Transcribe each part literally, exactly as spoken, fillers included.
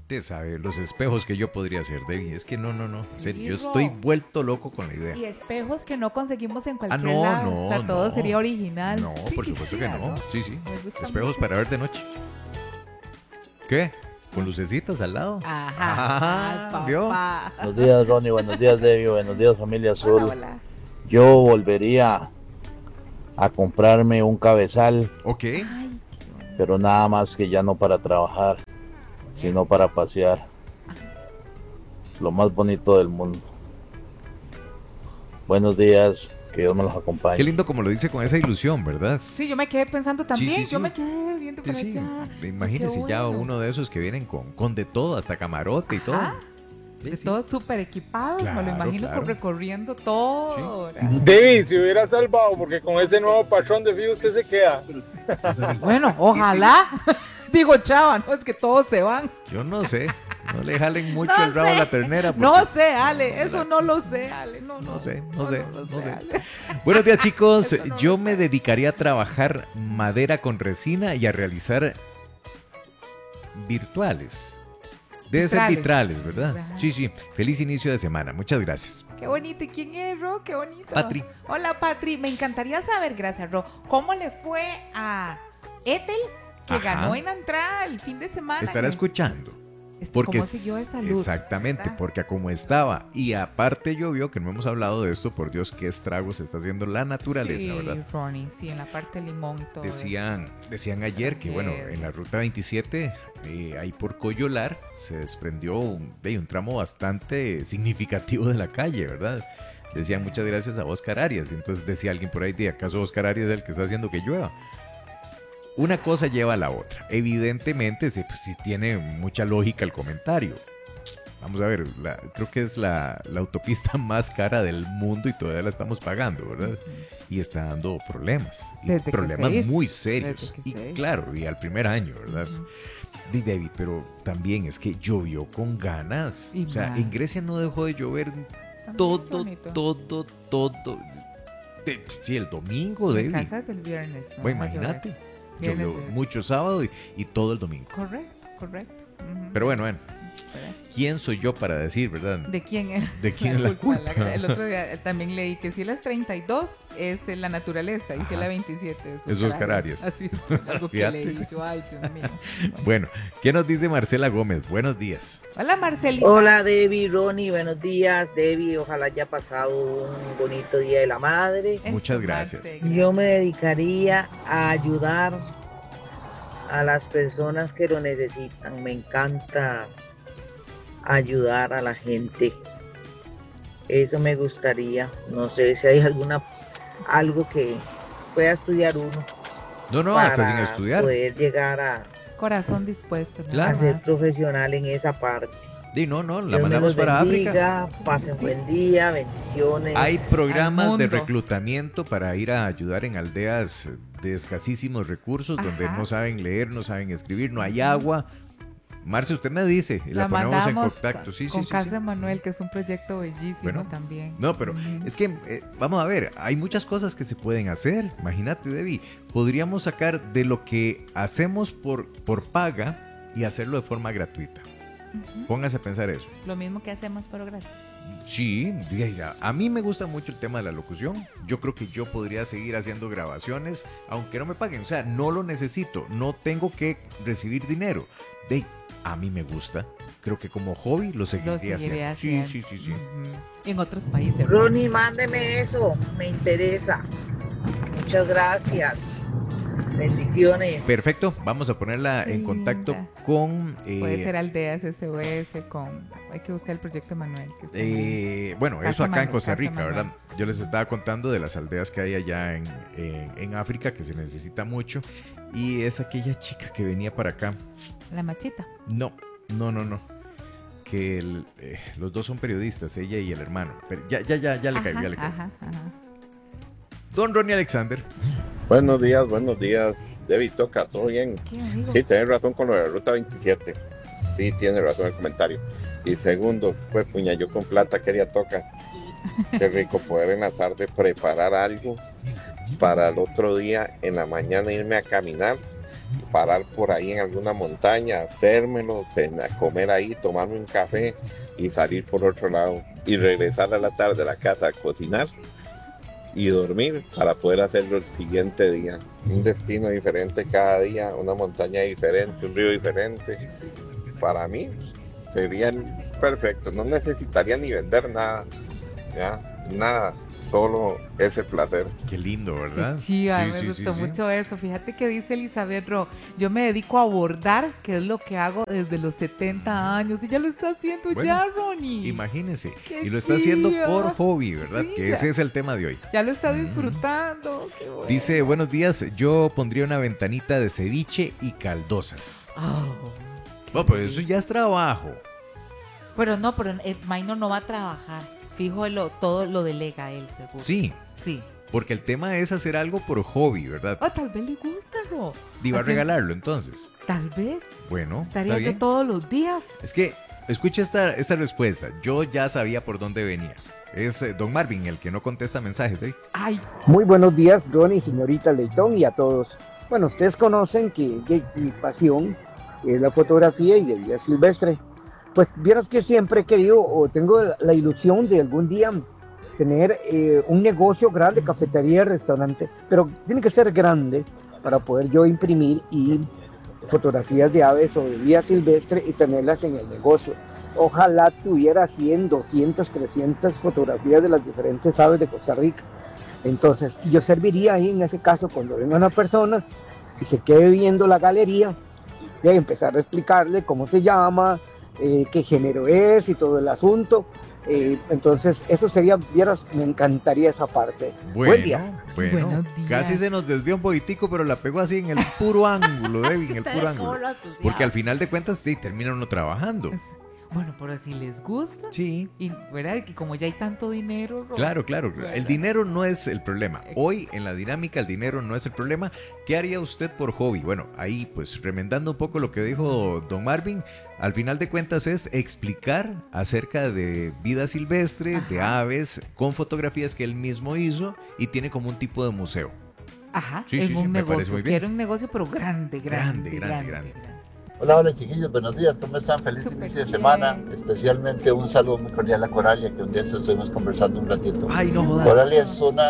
Usted sabe, los espejos que yo podría hacer, Debbie. Es que no, no, no. En serio, yo estoy vuelto loco con la idea. Y espejos que no conseguimos en cualquier ah, no, lado. No, o sea, todo no. sería original. No, Sí, por supuesto quisiera, que no. ¿no? Sí, sí. Espejos mucho. para ver de noche. ¿Qué? ¿Con lucecitas al lado? Ajá. Ah, Ay, ¿vio? papá. Buenos días, Ronnie. Buenos días, Debbie. Buenos días, familia Azul. Hola, hola. Yo volvería a comprarme un cabezal, Ok. Ay, pero nada más que ya no para trabajar, sino para pasear. Lo más bonito del mundo. Buenos días, que Dios me los acompañe. Qué lindo como lo dice con esa ilusión, ¿verdad? sí, yo me quedé pensando también. Sí, sí, Yo sí. me quedé viendo Sí, para sí. allá. Imagínese Qué ya bueno. uno de esos que vienen con, con de todo, hasta camarote y todo. Ajá. Sí, De sí. todos súper equipados, me lo Claro, imagino claro. por recorriendo todo. Sí. David, se hubiera salvado porque con ese nuevo patrón de vida usted se queda. Bueno, ojalá. Digo, chava, no es que todos se van. Yo no sé. No le jalen mucho No el rabo sé. a la ternera. porque- No sé, Ale, eso no lo sé, Ale. No, no, No sé, no sé, lo no sé. Ale. Buenos días, chicos. Eso no Yo lo me sé. dedicaría a trabajar madera con resina y a realizar virtuales. Debe ser Vitrales. vitrales, ¿verdad? Ajá. Sí, sí. Feliz inicio de semana. Muchas gracias. Qué bonito. ¿Y quién es, Ro? Qué bonito. Patri. Hola, Patri. Me encantaría saber, gracias, Ro, ¿cómo le fue a Ethel, que Ajá. ganó en la entrada el fin de semana? Estará Que- escuchando. este, Porque ¿Cómo siguió de salud? exactamente, ¿verdad? porque a como estaba y aparte llovió, que no hemos hablado de esto, por Dios, qué estragos está haciendo la naturaleza, sí, ¿verdad? Ronnie, sí, en la parte de limón y todo. Decían, decían ayer que, bueno, Ayer. en la ruta veintisiete, eh, ahí por Coyolar, se desprendió un, de un tramo bastante significativo de la calle, ¿verdad? Decían muchas gracias a Oscar Arias. Entonces decía alguien por ahí, ¿de acaso Oscar Arias es el que está haciendo que llueva? Una cosa lleva a la otra. Evidentemente, sí, pues, sí tiene mucha lógica el comentario. Vamos a ver, la- creo que es la, la autopista más cara del mundo y todavía la estamos pagando, ¿verdad? Y está dando problemas. Y Desde que problemas se hizo. muy serios. Desde que Y se hizo. claro, y al primer año, ¿verdad? Ujú. Di Debbie, pero también es que llovió con ganas. Y O sea, más. en Grecia no dejó de llover Ah, todo, bonito. todo, todo. De- sí, el domingo, En Debbie. casa del viernes. ¿no? Bueno, Va a llover. imagínate. Viernes Llovió de- mucho sábado y, y todo el domingo. Correcto, correcto. Ujú. Pero bueno, bueno, ¿Verdad? ¿quién soy yo para decir, verdad? ¿De quién es? ¿De quién es la culpa? La- el otro día eh, también leí que si las treinta y dos es eh, la naturaleza y si Ajá. la veintisiete Es Oscar Arias. Así es, algo que Fíjate. leí yo. Ay, Dios mío. Bueno, ¿qué nos dice Marcela Gómez? Buenos días. Hola, Marcelita. Hola Debbie, Ronnie, buenos días. Debbie, ojalá haya pasado un bonito Día de la Madre. Eso, Muchas gracias. Marce, Yo me dedicaría a ayudar a las personas que lo necesitan. Me encanta ayudar a la gente. Eso me gustaría. No sé si hay alguna algo que pueda estudiar uno No, no, para hasta sin estudiar. poder llegar a, Corazón dispuesto. ¿no? Claro. a ser profesional en esa parte. Di, no, no, la Dios me mandamos los para África. bendiga, pasen buen día, bendiciones. Hay programas Al de mundo. reclutamiento para ir a ayudar en aldeas de escasísimos recursos, donde Ajá. no saben leer, no saben escribir, no hay agua. Marce, usted me dice, y la, La ponemos en mandamos contacto. Sí, sí, con sí, Casa sí. Manuel, que es un proyecto bellísimo Bueno, también. No, pero Ujú. es que, eh, vamos a ver, hay muchas cosas que se pueden hacer. Imagínate, Debbie, podríamos sacar de lo que hacemos por, por paga y hacerlo de forma gratuita. Ujú. Póngase a pensar eso. Lo mismo que hacemos, pero gratis. Sí, diga, a mí me gusta mucho el tema de la locución. Yo creo que yo podría seguir haciendo grabaciones, aunque no me paguen. O sea, no lo necesito, no tengo que recibir dinero. De, a mí me gusta. Creo que como hobby lo seguiría Lo seguiré haciendo. haciendo. Sí, sí, sí, sí. Ujú. Y en otros países. Ronnie, mándeme eso, me interesa. Muchas gracias. Bendiciones. Perfecto, vamos a ponerla Qué en contacto linda. con... eh, Puede ser aldeas S O S con... Hay que buscar el proyecto Manuel. Que está bien. Eh, bueno, Casa eso acá en Manuel, Costa Casa Rica, Manuel. ¿verdad? Yo les estaba contando de las aldeas que hay allá en, en- en África, que se necesita mucho, y es aquella chica que venía para acá. La machita. No, no, no, no. Que el- eh, los dos son periodistas, ella y el hermano. Pero ya, ya, ya, ya le caigo, ya le caigo. Ajá, ajá. Don Ronnie Alexander. Buenos días, buenos días. David, toca, ¿todo bien? ¿Qué, amigo? Sí, tienes razón con lo de la ruta veintisiete. Sí, tiene razón el comentario. Y segundo, pues puña, yo con plata quería tocar. Qué rico poder en la tarde preparar algo para el otro día en la mañana irme a caminar parar por ahí en alguna montaña, hacérmelo, cenar, comer ahí, tomarme un café y salir por otro lado y regresar a la tarde a la casa a cocinar y dormir para poder hacerlo el siguiente día. Un destino diferente cada día, una montaña diferente, un río diferente. Para mí sería perfecto, no necesitaría ni vender nada, ya, nada. Solo ese placer. Qué lindo, ¿verdad? Sí, a mí Sí, me sí, gustó sí, sí. mucho eso. Fíjate que dice Elizabeth Ro, yo me dedico a bordar, que es lo que hago desde los setenta años, y ya lo está haciendo Bueno, ya, Ronnie. Imagínese. Qué Y lo está haciendo chiva. por hobby, ¿verdad? Sí, que ya. ese es el tema de hoy. Ya lo está Mm. disfrutando. Qué bueno. Dice, buenos días, yo pondría una ventanita de ceviche y caldosas. Oh, qué No, pero eso rico. ya es trabajo. Pero no, pero el Maino no va a trabajar. Fijo, lo, todo lo delega él, seguro. Sí, Sí. porque el tema es hacer algo por hobby, ¿verdad? Oh, tal vez le gusta, Ro. Y va a Así- regalarlo entonces. Tal vez. Bueno, Estaría está yo bien. todos los días. Es que, escucha esta, esta respuesta. Yo ya sabía por dónde venía. Es eh, Don Marvin el que no contesta mensajes, ¿eh? Ay, Muy buenos días, Ronnie, señorita Leitón y a todos. Bueno, ustedes conocen que que mi pasión es la fotografía y la vida silvestre. Pues vieras que siempre he querido o tengo la ilusión de algún día tener eh, un negocio grande, cafetería, restaurante, pero tiene que ser grande para poder yo imprimir y fotografías de aves o de vida silvestre y tenerlas en el negocio. Ojalá tuviera cien, doscientas, trescientas fotografías de las diferentes aves de Costa Rica. Entonces, yo serviría ahí en ese caso cuando venga una persona y se quede viendo la galería y empezar a explicarle cómo se llama, eh, qué género es y todo el asunto. Eh, entonces, eso sería, vieras, me encantaría esa parte. Buen día. Bueno, Buenos días. casi se nos desvió un poquitico, pero la pegó así en el puro ángulo, Debbie, en el puro ángulo. Porque al final de cuentas, sí, termina uno trabajando. bueno, pero si les gusta. Sí. Y verdad que como ya hay tanto dinero, Ro, Claro, claro. El dinero no es el problema. Hoy en la dinámica el dinero no es el problema. ¿Qué haría usted por hobby? Bueno, ahí pues remendando un poco lo que dijo Don Marvin, al final de cuentas es explicar acerca de vida silvestre, de Ajá. aves, con fotografías que él mismo hizo y tiene como un tipo de museo. Ajá, Sí, en sí, sí, un me parece negocio. muy bien. Quiero un negocio, pero grande, grande, Grande, grande, grande. Hola, hola chiquillos, buenos días, ¿cómo están? Feliz Súper inicio de bien. semana, especialmente un saludo muy cordial a Coralia, que un día estuvimos conversando un ratito. Ay, no jodas. Coralia es una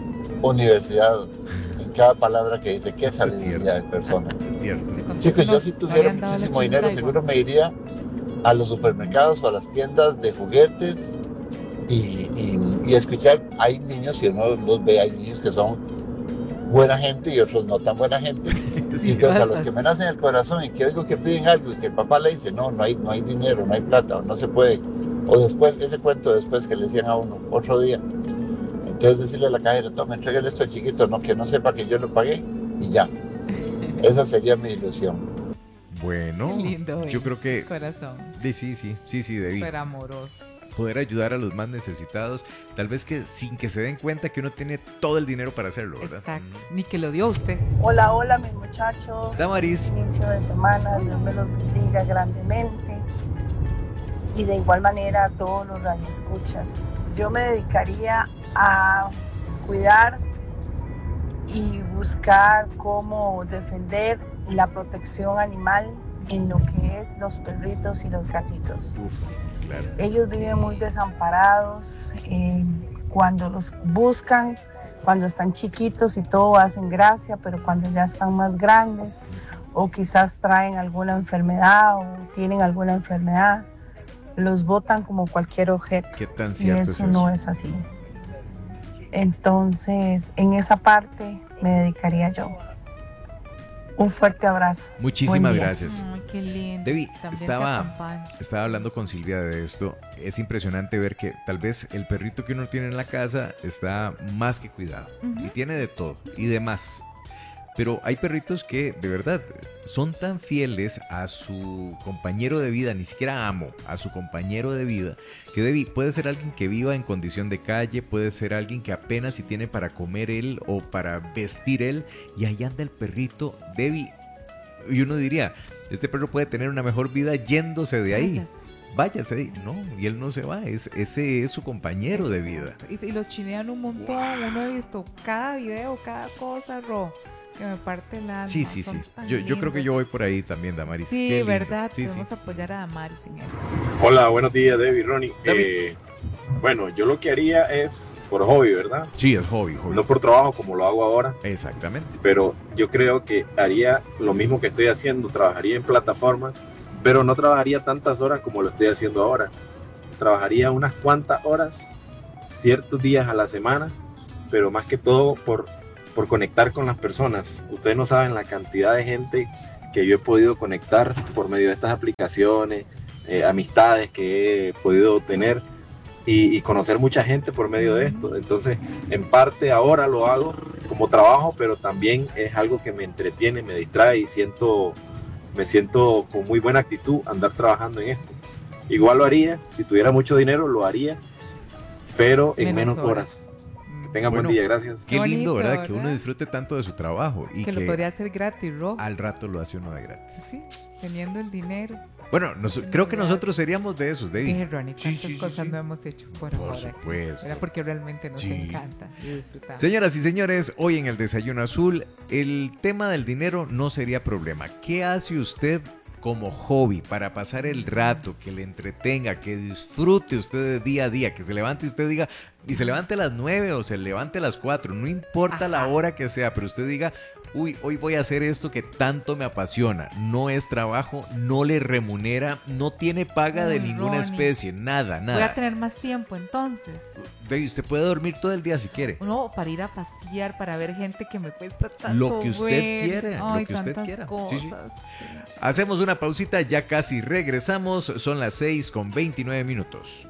universidad en cada palabra que dice, qué Eso es sabiduría de persona. Cierto. Le conté Chicos, que yo no- si no tuviera le han dado la muchísimo dinero, chingada seguro igual. me iría a los supermercados o a las tiendas de juguetes y, y, y escuchar, hay niños, si uno los ve, hay niños que son buena gente y otros no tan buena gente. Y Sí. entonces a los que me nacen el corazón y que oigo que piden algo y que el papá le dice, no, no hay, no hay dinero, no hay plata, o no se puede. O después, ese cuento después que le decían a uno, otro día. Entonces decirle a la cajera, toma, entréguele esto al chiquito, no, que no sepa que yo lo pagué y ya. Esa sería mi ilusión. Bueno, Qué lindo, yo eh. creo que Corazón, sí, sí, sí, sí, sí, Debbie. súper amoroso. Poder ayudar a los más necesitados, tal vez que sin que se den cuenta que uno tiene todo el dinero para hacerlo, ¿verdad? Exacto. Ni que lo dio usted. Hola, hola mis muchachos. Damaris. Inicio de semana, Dios me los bendiga grandemente. Y de igual manera a todos los radioescuchas. Yo me dedicaría a cuidar y buscar cómo defender la protección animal en lo que es los perritos y los gatitos. Uf, claro. Ellos viven muy desamparados, eh, cuando los buscan, cuando están chiquitos y todo hacen gracia, pero cuando ya están más grandes o quizás traen alguna enfermedad o tienen alguna enfermedad, los botan como cualquier objeto. ¿Qué tan Y cierto eso, es eso? no es así. Entonces, en esa parte me dedicaría yo. Un fuerte abrazo. Muchísimas Buen día. gracias. Ay, qué lindo. Debbie, También te estaba, acompaño. estaba hablando con Silvia de esto. Es impresionante ver que tal vez el perrito que uno tiene en la casa está más que cuidado. Ujú. Y tiene de todo y de más. Pero hay perritos que de verdad son tan fieles a su compañero de vida, ni siquiera amo, a su compañero de vida, que Debbie puede ser alguien que viva en condición de calle, puede ser alguien que apenas si tiene para comer él o para vestir él, y ahí anda el perrito, Debbie. Y uno diría, este perro puede tener una mejor vida yéndose de ahí. Váyase. Váyase de ahí. No, y él no se va, es, ese es su compañero de vida. Y, y los chinean un montón. Uno ha visto cada video, cada cosa, Ro. que me parte el alma. Sí, sí, sí. Son tan Yo, yo creo que lindos. yo voy por ahí también, Damaris. Sí, Qué lindo. verdad, Sí, podemos sí. apoyar a Damaris en eso. Hola, buenos días, Debbie, Ronnie. David. Eh, bueno, yo lo que haría es por hobby, ¿verdad? Sí, es hobby, hobby. No por trabajo como lo hago ahora, Exactamente. pero yo creo que haría lo mismo que estoy haciendo, trabajaría en plataformas, pero no trabajaría tantas horas como lo estoy haciendo ahora. Trabajaría unas cuantas horas, ciertos días a la semana, pero más que todo por, por conectar con las personas. Ustedes no saben la cantidad de gente que yo he podido conectar por medio de estas aplicaciones, eh, amistades que he podido tener y, y conocer mucha gente por medio de esto. Entonces, en parte ahora lo hago como trabajo, pero también es algo que me entretiene, me distrae y siento, me siento con muy buena actitud andar trabajando en esto. Igual lo haría, si tuviera mucho dinero lo haría, pero en menos, menos horas. horas. Que tengan Bueno, buen día, gracias. Qué Qué lindo, bonito, ¿verdad? ¿verdad? Que uno disfrute tanto de su trabajo y Que que, lo podría hacer gratis, Ro. al rato lo hace uno de gratis. Sí, teniendo el dinero. Bueno, nos- creo que nosotros seríamos de esos, David. Dije, Ronnie, Sí, cuántas sí, sí, cosas sí. no hemos hecho por, Por ahora. supuesto. Era porque realmente nos Sí. encanta y disfrutamos. Señoras y señores, hoy en el Desayuno Azul, el tema del dinero no sería problema. ¿Qué hace usted como hobby para pasar el rato, que le entretenga, que disfrute usted de día a día, que se levante y usted diga, y se levante a las nueve o se levante a las cuatro, no importa la hora que sea, pero usted diga, uy, hoy voy a hacer esto que tanto me apasiona, no es trabajo, no le remunera, no tiene paga de Uy, ninguna Ronnie. especie, nada, Voy a nada. tener más tiempo entonces. David, usted puede dormir todo el día si quiere. No, para ir a pasear, para ver gente que me cuesta tanto Lo que usted ver. quiera, lo Ay, que usted tantas quiera. Cosas. Sí, sí. Hacemos una pausita, ya casi regresamos. Son las seis con veintinueve minutos.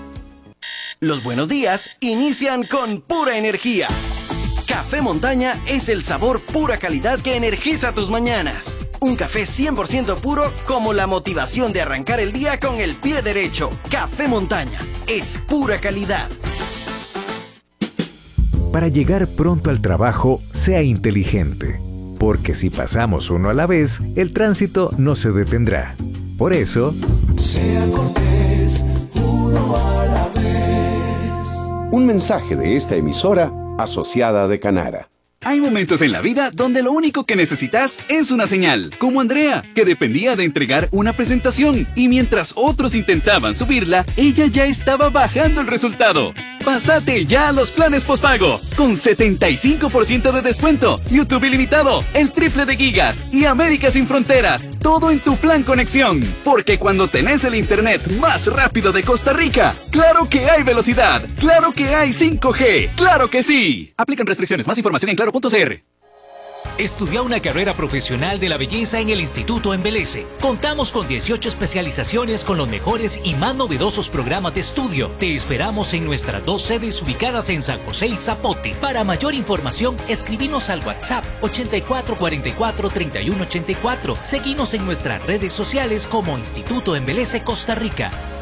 Los buenos días inician con pura energía. Café Montaña es el sabor pura calidad que energiza tus mañanas. Un café cien por ciento puro como la motivación de arrancar el día con el pie derecho. Café Montaña es pura calidad. Para llegar pronto al trabajo, sea inteligente, porque si pasamos uno a la vez, el tránsito no se detendrá. Por eso, Sea cortés, uno a la vez. Un mensaje de esta emisora asociada de Canara. Hay momentos en la vida donde lo único que necesitas es una señal, como Andrea, que dependía de entregar una presentación y mientras otros intentaban subirla, ella ya estaba bajando el resultado. Pásate ya a los planes postpago, con setenta y cinco por ciento de descuento, YouTube ilimitado, el triple de gigas y América sin fronteras, todo en tu plan conexión, porque cuando tenés el internet más rápido de Costa Rica, claro que hay velocidad, claro que hay cinco G, claro que sí. Aplican restricciones, más información en claro punto c r. Estudia una carrera profesional de la belleza en el Instituto Embeleze. Contamos con dieciocho especializaciones con los mejores y más novedosos programas de estudio. Te esperamos en nuestras dos sedes ubicadas en San José y Zapote. Para mayor información, escribinos al WhatsApp ochenta y cuatro cuarenta y cuatro treinta y uno ochenta y cuatro. Seguinos en nuestras redes sociales como Instituto Embeleze Costa Rica.